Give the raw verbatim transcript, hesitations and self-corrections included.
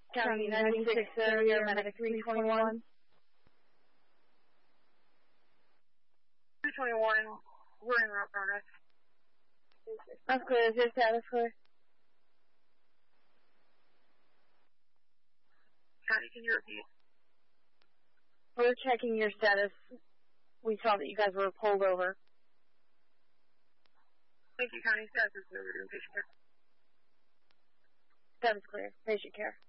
County ninety-six area, medic three twenty-one. three twenty-one, we're in route progress. That's clear. Is your status clear? County, can you repeat? We're checking your status. We saw that you guys were pulled over. Thank you, County. Status is clear. We're doing patient care. Status clear. Patient care.